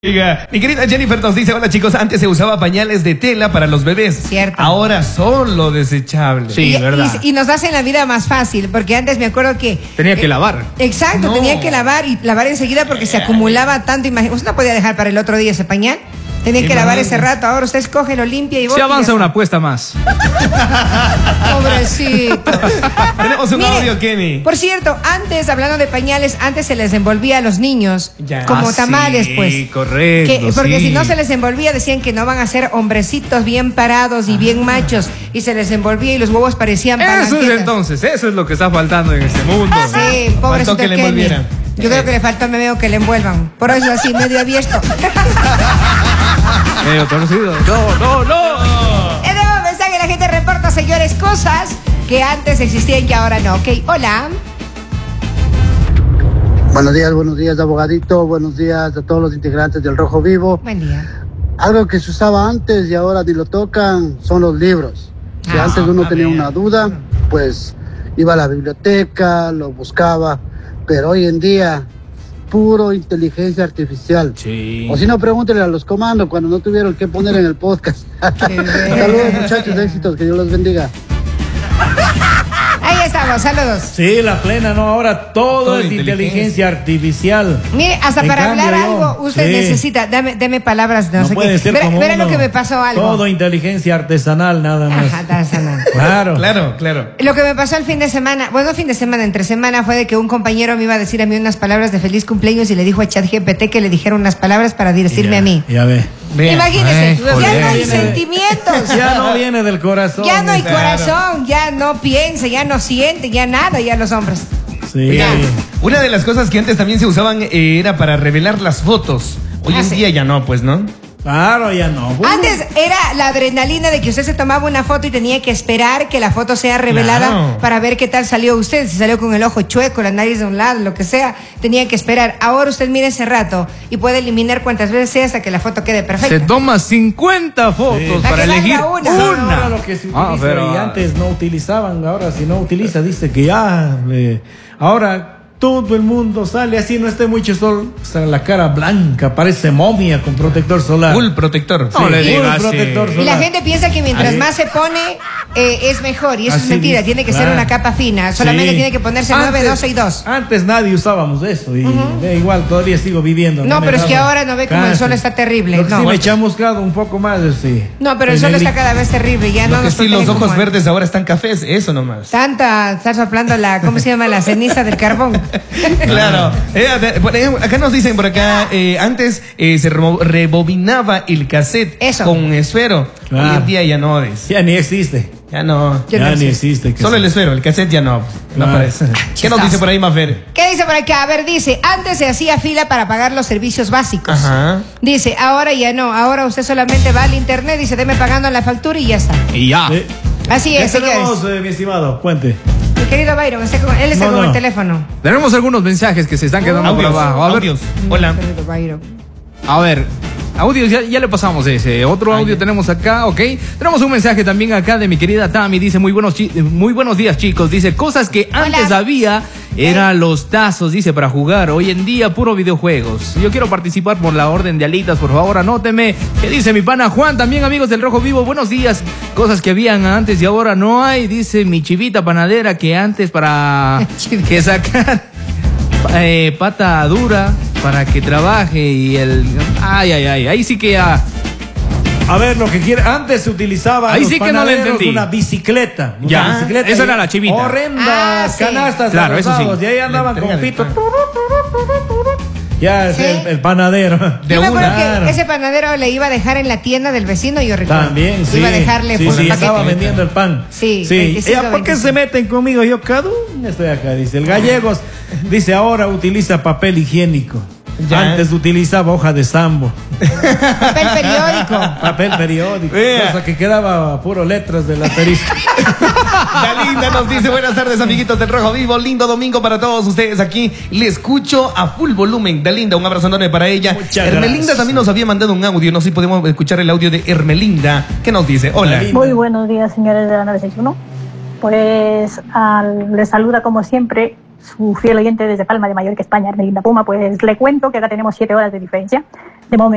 Oiga, mi querida Jennifer nos dice, hola chicos, antes se usaba pañales de tela para los bebés. Cierto. Ahora solo desechables. Sí, verdad. Y nos hacen la vida más fácil, porque antes me acuerdo que... Tenía que lavar. Exacto, No. tenía que lavar y lavar enseguida porque se acumulaba tanto. Usted no podía dejar para el otro día ese pañal. Tenía que lavar ese rato. Ahora usted escoge, lo limpia y Se bota. avanza una apuesta más. Pobrecito. Tenemos un Mire, audio, Kenny. Por cierto, antes, hablando de pañales, antes se les envolvía a los niños Ya. como Ah, tamales, sí, pues. correcto, Porque sí. si no se les envolvía, decían que no van a ser hombrecitos bien parados y bien machos. Y se les envolvía y los huevos parecían Eso es palanquetas. entonces, eso es lo que está faltando en este mundo. Sí, pobrecito Faltó que le Kenny. envolvieran. Yo creo que le faltó me veo que le envuelvan. Por eso así, medio abierto. Medio torcido. No. En nuevo mensaje la gente reporta, señores, cosas que antes existían y ahora no. Ok, hola. Buenos días, abogadito. Buenos días a todos los integrantes del Rojo Vivo. Buen día. Algo que se usaba antes y ahora ni lo tocan son los libros. Si antes uno tenía una duda, pues iba a la biblioteca, lo buscaba. Pero hoy en día, puro inteligencia artificial. Sí. O si no, pregúntenle a los comandos cuando no tuvieron que poner en el podcast. Saludos, muchachos, éxitos, que Dios los bendiga. Ahí estamos, saludos. Sí, la plena, no, ahora todo es inteligencia artificial. Mire, hasta En para cambio, hablar yo, algo, usted sí. necesita, deme palabras, no No sé puede qué. ser Verá como lo uno. que me pasó algo. Todo inteligencia artesanal, nada más. Ajá, tan sana. Claro. Claro. Lo que me pasó el fin de semana, entre semana, fue de que un compañero me iba a decir a mí unas palabras de feliz cumpleaños y le dijo a ChatGPT que le dijera unas palabras para decirme a mí. Ya ve. Vean. Imagínese, ya joder. no hay Viene de- sentimientos. Ya no viene del corazón. Ya no hay Claro. corazón, ya no piensa, ya no siente, ya nada, ya los hombres. Sí. Oiga, una de las cosas que antes también se usaban era para revelar las fotos. Hoy en sí. día ya no, pues, ¿no? Claro, ya no. Antes era la adrenalina de que usted se tomaba una foto y tenía que esperar que la foto sea revelada Claro. para ver qué tal salió usted, si salió con el ojo chueco, la nariz de un lado, lo que sea, tenía que esperar. Ahora usted mira ese rato y puede eliminar cuantas veces sea hasta que la foto quede perfecta. Se toma 50 fotos Sí. para Para que elegir salga una. Ahora lo que se utiliza pero- y antes no utilizaban, ahora si no utiliza dice que ya, ahora todo el mundo sale así, no esté mucho sol, está la cara blanca, parece momia con protector solar. Full protector. No le full digas, protector sí. Y la solar. gente piensa que mientras Así. más se pone es mejor y eso es Así mentira, dice, tiene que ser claro. una capa fina, solamente Sí. tiene que ponerse 9, 12 y 2. Antes nadie usábamos eso y igual todavía sigo viviendo. No, me pero es que daba ahora no ve como el casi. sol está terrible. Lo que No. sí me echamos un poco más, sí. No, pero el sol está cada vez terrible, ya Lo no que nos sí, los protege como ojos antes. verdes ahora están cafés, eso nomás. Estar soplando ¿cómo se llama? La ceniza del carbón. Claro. Acá nos dicen por acá, antes se rebobinaba el cassette Eso. con un esfero. Claro. Hoy en día ya no es. Ya ni existe. Ya no. Ya no Ya ni existe. existe. Solo el esfero, el cassette ya no. No Claro. aparece. ¿Qué nos dice por ahí, Mafer? ¿Qué dice por acá? A ver, dice, antes se hacía fila para pagar los servicios básicos. Ajá. Dice, ahora ya no, ahora usted solamente va al internet, dice, deme pagando la factura y ya está. Y ya. Sí. Así ¿Qué es, señores. tenemos, mi estimado? Cuente. Mi querido Byron, él está No, con no. el teléfono. Tenemos algunos mensajes que se están quedando por abajo. A ver, Audios. Hola. Mi querido Byron. a ver. Audios, ya le pasamos ese. Otro audio tenemos acá, ok. Tenemos un mensaje también acá de mi querida Tami. Dice, muy buenos días, chicos. Dice, cosas que antes había eran los tazos, dice, para jugar. Hoy en día, puro videojuegos. Yo quiero participar por la orden de alitas, por favor, anóteme. ¿Qué dice mi pana Juan? También, amigos del Rojo Vivo, buenos días. Cosas que habían antes y ahora no hay. Dice mi chivita panadera que antes para que sacar pata dura para que trabaje y el... Ay, ahí sí que ya... A ver, lo que quiere. Antes se utilizaba Ahí los sí que no le panaderos entendí. una bicicleta. Ya, Una bicicleta esa y era la chivita. Horrendas Sí. canastas. Claro, de eso sí. rosados, y ahí andaban La con entrega del pito. pan. Ya es Sí. el panadero. Yo me acuerdo Claro. que ese panadero le iba a dejar en la tienda del vecino, yo recuerdo. También, sí. Iba a dejarle sí, por sí, el estaba paquete. vendiendo el pan. Sí, sí. 25, ¿Por qué 25? se meten conmigo? Yo, estoy acá, dice. El gallegos dice, ahora utiliza papel higiénico. Ya. Antes utilizaba hoja de sambo. Papel periódico. Papel periódico. Vea. Cosa que quedaba puro letras del asterisco. Dalinda nos dice, buenas tardes, amiguitos del Rojo Vivo. Lindo domingo para todos ustedes aquí. Le escucho a full volumen. Dalinda, un abrazo enorme para ella. Muchas Hermelinda gracias. también nos había mandado un audio. No sé si podemos escuchar el audio de Hermelinda. ¿Qué nos dice? Hola. Dalinda. Muy buenos días, señores de la 961. Pues les saluda como siempre su fiel oyente desde Palma de Mallorca, España, Hermelinda Puma. Pues le cuento que acá tenemos 7 horas de diferencia. De momento.